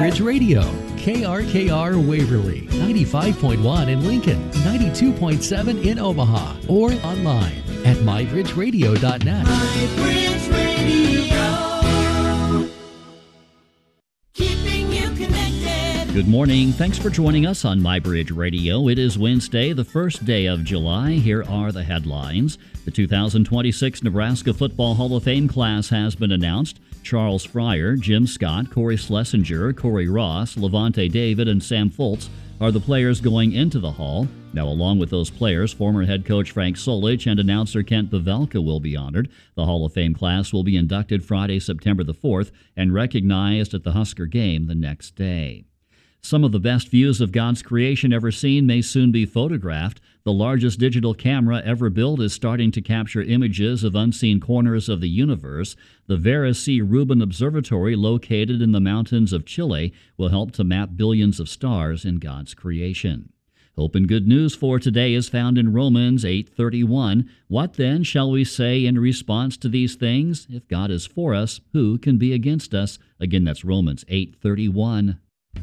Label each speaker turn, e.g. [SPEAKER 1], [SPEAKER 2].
[SPEAKER 1] Bridge Radio, KRKR Waverly, 95.1 in Lincoln, 92.7 in Omaha, or online at mybridgeradio.net.
[SPEAKER 2] MyBridge Radio. Keeping you connected.
[SPEAKER 3] Good morning. Thanks for joining us on MyBridge Radio. It is Wednesday, the first day of July. Here are the headlines. The 2026 Nebraska Football Hall of Fame class has been announced. Charles Fryer, Jim Scott, Corey Schlesinger, Corey Ross, Levante David, and Sam Foltz are the players going into the Hall. Now, along with those players, former head coach Frank Solich and announcer Kent Pavelka will be honored. The Hall of Fame class will be inducted Friday, September the 4th, and recognized at the Husker game the next day. Some of the best views of God's creation ever seen may soon be photographed. The largest digital camera ever built is starting to capture images of unseen corners of the universe. The Vera C. Rubin Observatory, located in the mountains of Chile, will help to map billions of stars in God's creation. Hope and good news for today is found in Romans 8:31. What then shall we say in response to these things? If God is for us, who can be against us? Again, that's Romans 8:31.